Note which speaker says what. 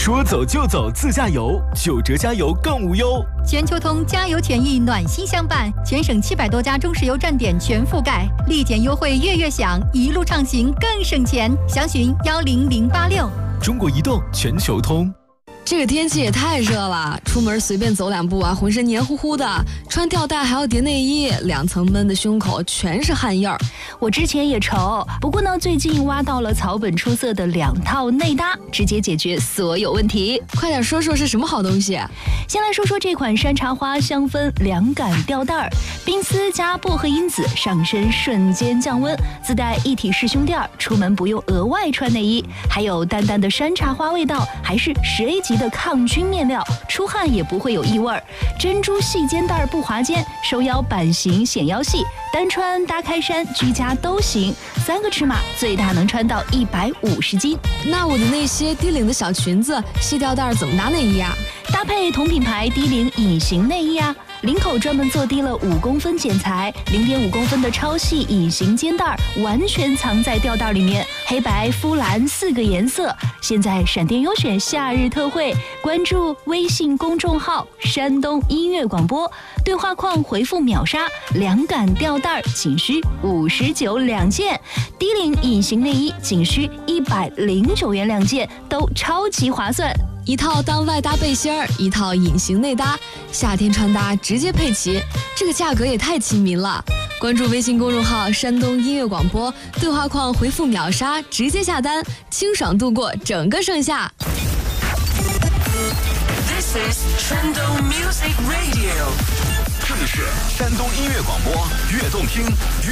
Speaker 1: 说走就走自驾游，9折加油更无忧。
Speaker 2: 全球通加油权益暖心相伴，全省700多家中石油站点全覆盖，立减优惠月月享，一路畅行更省钱。详询10086。
Speaker 1: 中国移动全球通。
Speaker 3: 这个天气也太热了，出门随便走2步啊，浑身黏糊糊的，穿吊带还要叠内衣，2层闷的胸口全是汗印儿。
Speaker 4: 我之前也愁，不过呢，最近挖到了草本出色的2套内搭，直接解决所有问题。
Speaker 3: 快点说说是什么好东西？
Speaker 4: 先来说说这款山茶花香氛凉感吊带儿，冰丝加薄荷因子，上身瞬间降温，自带一体式胸垫，出门不用额外穿内衣，还有淡淡的山茶花味道，还是10A级的抗菌面料，出汗也不会有异味。珍珠细肩带不滑肩，收腰版型显腰细，单穿搭开衫居家都行，3个尺码最大能穿到150斤。
Speaker 3: 那我的那些低领的小裙子、细吊带怎么搭内衣啊？
Speaker 4: 搭配同品牌低领隐形内衣啊，领口专门做低了5公分剪裁，0.5公分的超细隐形肩带，完全藏在吊带里面，黑白肤蓝4个颜色。现在闪电优选夏日特惠，关注微信公众号山东音乐广播，对话框回复秒杀，凉感吊带仅需59两件，低领隐形内衣仅需109元2件，都超级划算。
Speaker 3: 一套当外搭背心儿，一套隐形内搭，夏天穿搭直接配齐，这个价格也太亲民了。关注微信公众号山东音乐广播，对话框回复秒杀，直接下单，清爽度过整个盛夏。
Speaker 5: This is 山东 Music Radio，
Speaker 1: 这里是山东音乐广播，悦动听。